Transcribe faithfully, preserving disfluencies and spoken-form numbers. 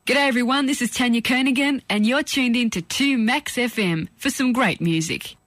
G'day everyone, this is Tanya Kernaghan and you're tuned in to two Max F M for some great music.